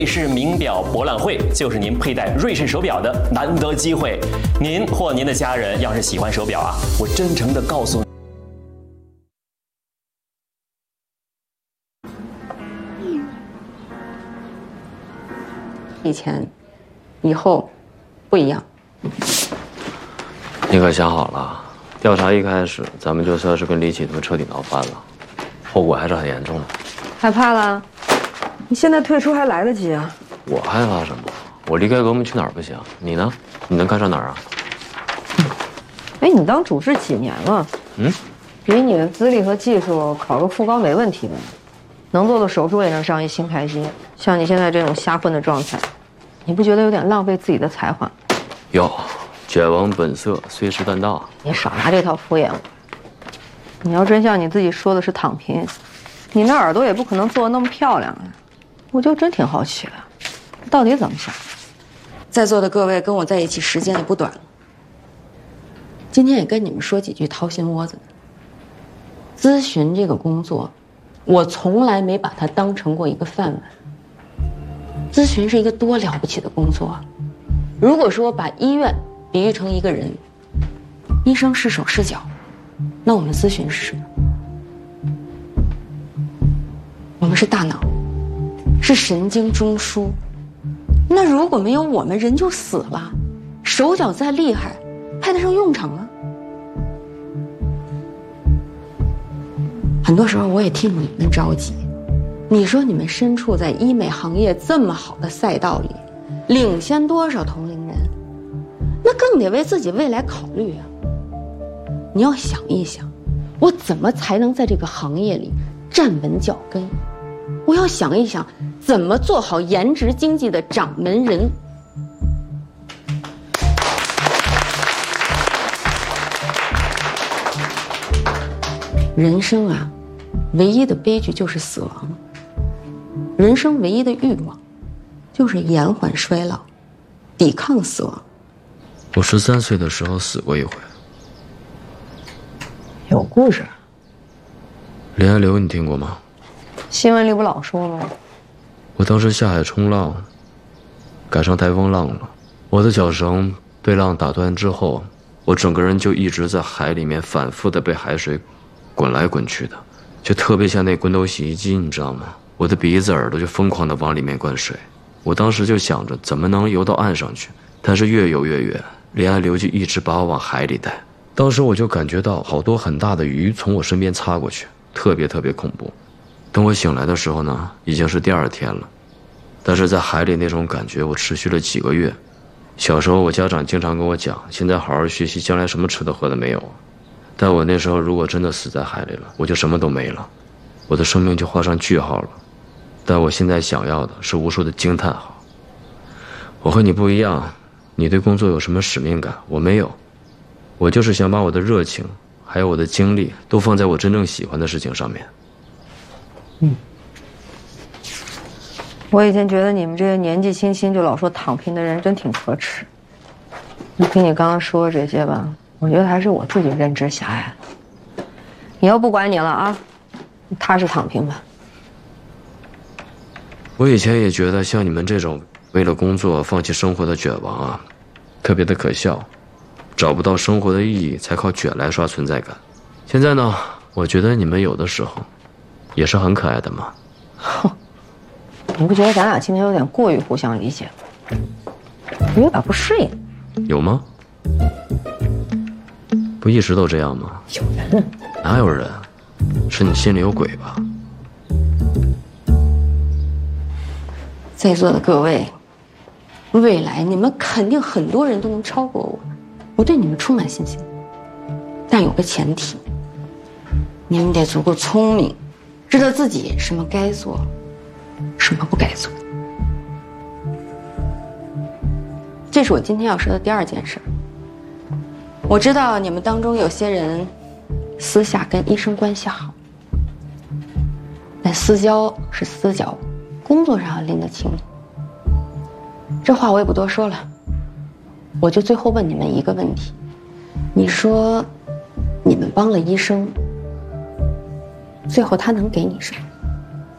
瑞士名表博览会就是您佩戴瑞士手表的难得机会。您或您的家人要是喜欢手表啊，我真诚地告诉你。 以前、以后不一样。 你可想好了？调查一开始，咱们就算是跟李启他们彻底闹翻了，后果还是很严重的。 害怕了？你现在退出还来得及啊！ 我害怕什么？我离开革命去哪儿不行？你呢？你能干上哪儿啊？ 哎，你当主事几年了？比你的资历和技术，考个副高没问题的。能做的手术也能上一新台阶。像你现在这种瞎混的状态，你不觉得有点浪费自己的才华？ 有，卷王本色，虽时但到。 你少拿这套敷衍我。你要真像你自己说的是躺平，你那耳朵也不可能做得那么漂亮啊。我就真挺好奇的，到底怎么想？ 在座的各位跟我在一起时间也不短了，今天也跟你们说几句掏心窝子的。咨询这个工作，我从来没把它当成过一个饭碗。咨询是一个多了不起的工作啊！如果说把医院比喻成一个人，医生是手是脚，那我们咨询是什么？我们是大脑，是神经中枢。那如果没有我们，人就死了，手脚再厉害，派得上用场吗？很多时候我也替你们着急。你说你们身处在医美行业这么好的赛道里，领先多少同龄人，那更得为自己未来考虑啊。你要想一想，我怎么才能在这个行业里站稳脚跟？我要想一想，怎么做好颜值经济的掌门人。人生啊，唯一的悲剧就是死亡。人生唯一的欲望，就是延缓衰老，抵抗死亡。 我13岁的时候死过一回。 有故事。 林安流你听过吗？ 新闻里不老说吗？ 我当时下海冲浪，赶上台风浪了，我的脚绳被浪打断之后，我整个人就一直在海里面反复的被海水滚来滚去的，就特别像那滚筒洗衣机，你知道吗？我的鼻子、耳朵就疯狂的往里面灌水。我当时就想着怎么能游到岸上去，但是越游越远，林安流就一直把我往海里带。当时我就感觉到好多很大的鱼从我身边擦过去，特别恐怖。等我醒来的时候呢，已经是第2天了，但是在海里那种感觉我持续了几个月。小时候我家长经常跟我讲，现在好好学习，将来什么吃的喝的没有。但我那时候如果真的死在海里了，我就什么都没了，我的生命就画上句号了。但我现在想要的是无数的惊叹号。我和你不一样，你对工作有什么使命感？我没有，我就是想把我的热情还有我的精力都放在我真正喜欢的事情上面。 我以前觉得你们这些年纪轻轻就老说躺平的人真挺可耻。你听你刚刚说这些吧，我觉得还是我自己认知狭隘了。以后不管你了啊，踏实躺平吧。 我以前也觉得像你们这种为了工作放弃生活的卷王啊，特别的可笑，找不到生活的意义才靠卷来刷存在感。现在呢，我觉得你们有的时候也是很可爱的嘛。 哼，你不觉得咱俩今天有点过于互相理解吗？我有点不适应。 有吗？不一直都这样吗？ 有人？ 哪有人？是你心里有鬼吧？ 在座的各位，未来你们肯定很多人都能超过我，我对你们充满信心。但有个前提，你们得足够聪明，知道自己什么该做，什么不该做。这是我今天要说的第2件事。我知道你们当中有些人私下跟医生关系好，但私交是私交，工作上要拎得清。这话我也不多说了，我就最后问你们一个问题：你说你们帮了医生，最后他能给你什么？